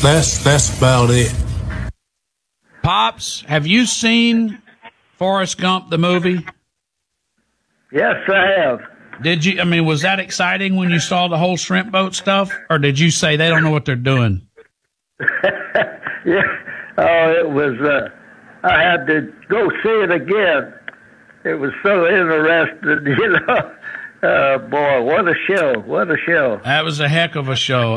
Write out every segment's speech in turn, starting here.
That's about it. Pops, have you seen Forrest Gump, the movie? Yes, I have. Did you? I mean, was that exciting when you saw the whole shrimp boat stuff, or did you say they don't know what they're doing? Yeah. Oh, it was. I had to go see it again. It was so interesting, you know. Boy, what a show! What a show! That was a heck of a show.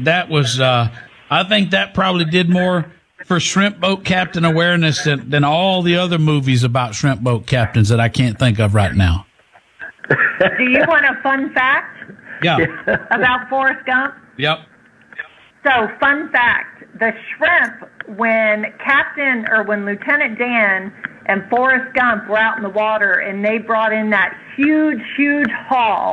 I think that probably did more for shrimp boat captain awareness than all the other movies about shrimp boat captains that I can't think of right now. Do you want a fun fact? Yeah. About Forrest Gump? Yep. So, fun fact, the shrimp, when Lieutenant Dan and Forrest Gump were out in the water and they brought in that huge, huge haul,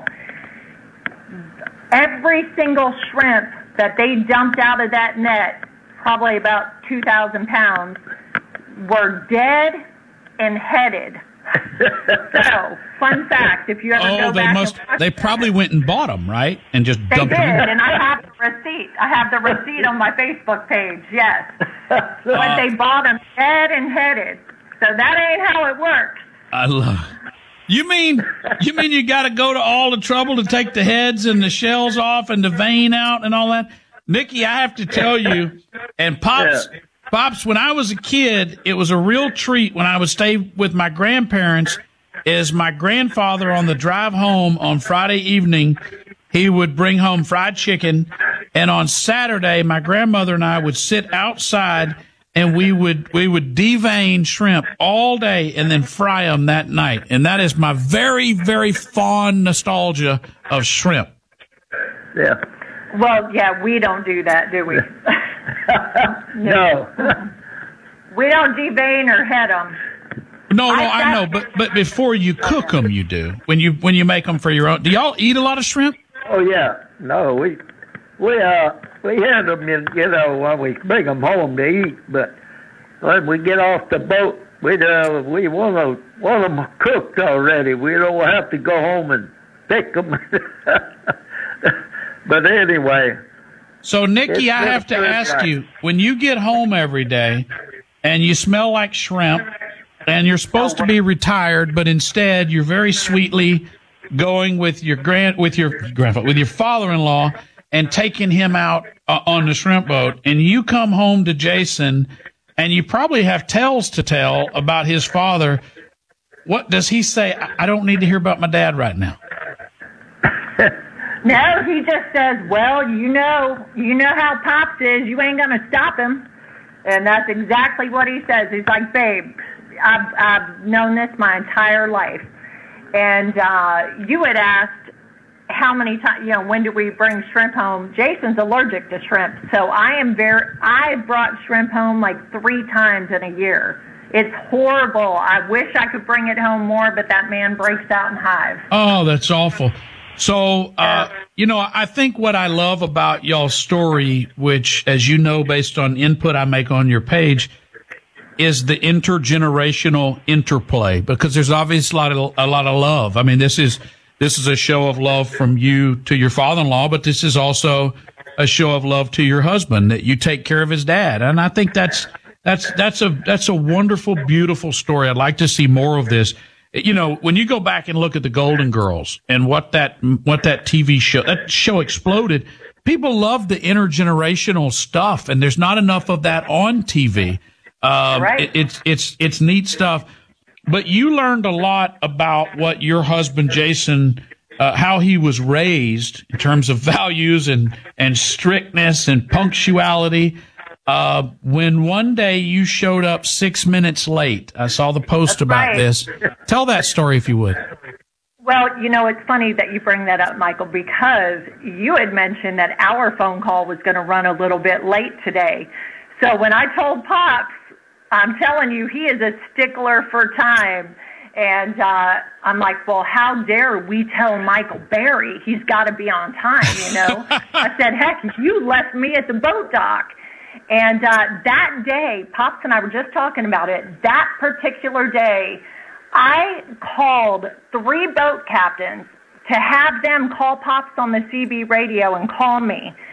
every single shrimp that they dumped out of that net, probably about 2,000 pounds, were dead and headed. So, fun fact, if you ever go back they probably went and bought them, right? And just dumped them in. They did, and I have the receipt. I have the receipt on my Facebook page, yes. But they bought them dead and headed. So that ain't how it works. I love it. You mean you got to go to all the trouble to take the heads and the shells off and the vein out and all that? Nikki, I have to tell you, and Pops, when I was a kid, it was a real treat when I would stay with my grandparents. Is my grandfather on the drive home on Friday evening, he would bring home fried chicken, and on Saturday, my grandmother and I would sit outside and we would devein shrimp all day and then fry them that night. And that is my very, very fond nostalgia of shrimp. Yeah. Well, yeah, we don't do that, do we? No. We don't devein or head them. No, I know, but before you cook them, you do. When you make them for your own. Do y'all eat a lot of shrimp? Oh yeah. No, we had them in, you know, when we bring them home to eat. But when we get off the boat, we want them cooked already. We don't have to go home and pick them. But anyway. So Nikki, I have to ask you: when you get home every day and you smell like shrimp, and you're supposed to be retired, but instead you're very sweetly going with your father-in-law and taking him out on the shrimp boat, and you come home to Jason, and you probably have tales to tell about his father. What does he say? I don't need to hear about my dad right now. No, he just says, well, you know how Pops is. You ain't going to stop him. And that's exactly what he says. He's like, babe, I've known this my entire life. And you had asked how many times, when do we bring shrimp home? Jason's allergic to shrimp. So I brought shrimp home like 3 times in a year. It's horrible. I wish I could bring it home more, but that man breaks out in hives. Oh, that's awful. So, I think what I love about y'all's story, which, as you know, based on input I make on your page, is the intergenerational interplay, because there's obviously a lot of love. I mean, this is a show of love from you to your father-in-law, but this is also a show of love to your husband, that you take care of his dad. And I think that's a wonderful, beautiful story. I'd like to see more of this. When you go back and look at the Golden Girls and what that TV show, that show exploded, people love the intergenerational stuff, and there's not enough of that on TV. Right. It's neat stuff. But you learned a lot about what your husband, Jason, how he was raised in terms of values and strictness and punctuality. When one day you showed up 6 minutes late, I saw the post about this. Tell that story if you would. Well, it's funny that you bring that up, Michael, because you had mentioned that our phone call was going to run a little bit late today. So when I told Pops, I'm telling you, he is a stickler for time. And I'm like, well, how dare we tell Michael Berry he's got to be on time, I said, heck, you left me at the boat dock. And that day, Pops and I were just talking about it, that particular day, I called 3 boat captains to have them call Pops on the CB radio and call me.